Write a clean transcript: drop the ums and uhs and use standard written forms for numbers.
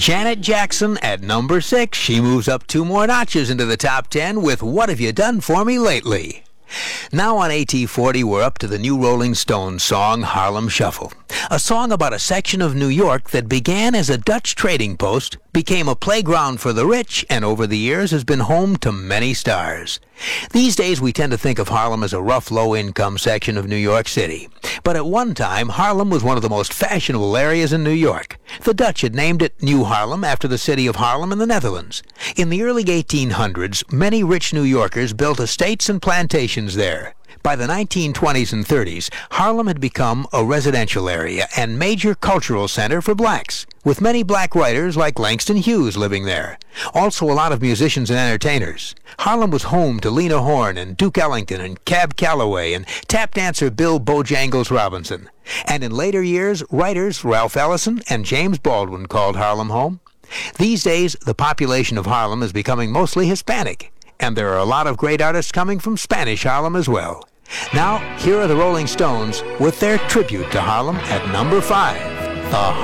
Janet Jackson at number 6. She moves up 2 more notches into the top 10 with What Have You Done For Me Lately? Now on AT40, we're up to the new Rolling Stones song, Harlem Shuffle. A song about a section of New York that began as a Dutch trading post, became a playground for the rich, and over the years has been home to many stars. These days, we tend to think of Harlem as a rough, low-income section of New York City. But at one time, Harlem was one of the most fashionable areas in New York. The Dutch had named it New Harlem after the city of Haarlem in the Netherlands. In the early 1800s, many rich New Yorkers built estates and plantations there. By the 1920s and 30s, Harlem had become a residential area and major cultural center for blacks, with many black writers like Langston Hughes living there. Also a lot of musicians and entertainers. Harlem was home to Lena Horne and Duke Ellington and Cab Calloway and tap dancer Bill Bojangles Robinson. And in later years, writers Ralph Ellison and James Baldwin called Harlem home. These days, the population of Harlem is becoming mostly Hispanic, and there are a lot of great artists coming from Spanish Harlem as well. Now, here are the Rolling Stones with their tribute to Harlem at number 5, the